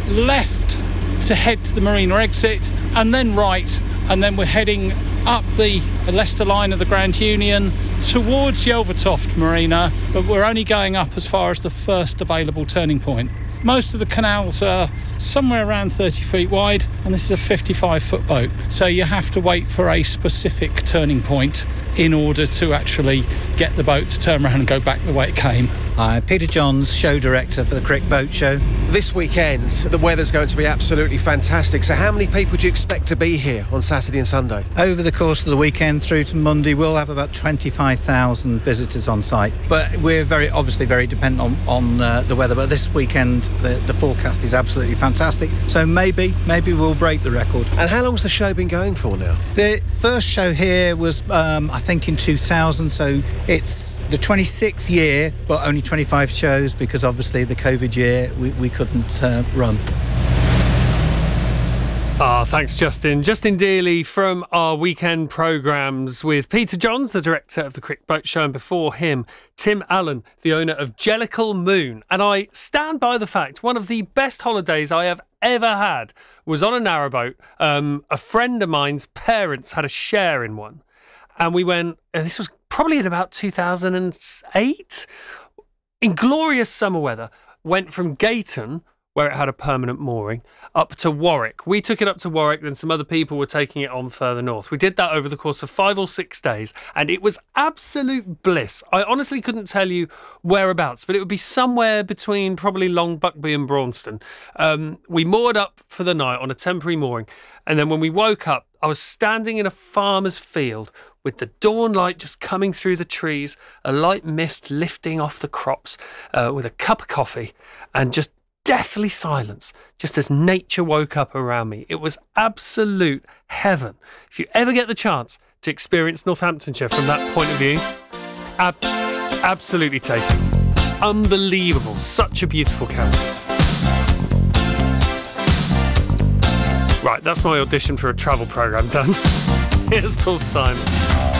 left to head to the marina exit, and then right, and then we're heading up the Leicester line of the Grand Union towards Yelvertoft Marina, but we're only going up as far as the first available turning point. Most of the canals are somewhere around 30 feet wide, and this is a 55-foot boat. So you have to wait for a specific turning point in order to actually get the boat to turn around and go back the way it came. Hi, Peter Johns, show director for the Crick Boat Show. This weekend, the weather's going to be absolutely fantastic. So how many people do you expect to be here on Saturday and Sunday? Over the course of the weekend through to Monday, we'll have about 25,000 visitors on site. But we're obviously very dependent on the weather. But this weekend, the forecast is absolutely fantastic. So maybe we'll break the record. And how long's the show been going for now? The first show here was, I think, in 2000. So it's the 26th year, but only 25 shows because obviously the COVID year we couldn't run. Thanks, Justin. Justin Dealey from our weekend programmes with Peter Johns, the director of the Crick Boat Show, and before him, Tim Allen, the owner of Jellicle Moon. And I stand by the fact one of the best holidays I have ever had was on a narrowboat. A friend of mine's parents had a share in one. And we went, and this was probably in about 2008, in glorious summer weather, went from Gayton, where it had a permanent mooring, up to Warwick. We took it up to Warwick, then some other people were taking it on further north. We did that over the course of 5 or 6 days, and it was absolute bliss. I honestly couldn't tell you whereabouts, but it would be somewhere between probably Long Buckby and Braunston. We moored up for the night on a temporary mooring, and then when we woke up, I was standing in a farmer's field with the dawn light just coming through the trees, a light mist lifting off the crops, with a cup of coffee, and just deathly silence, just as nature woke up around me. It was absolute heaven. If you ever get the chance to experience Northamptonshire from that point of view, absolutely take it. Unbelievable. Such a beautiful county. Right, that's my audition for a travel programme done. Here's Paul Simon.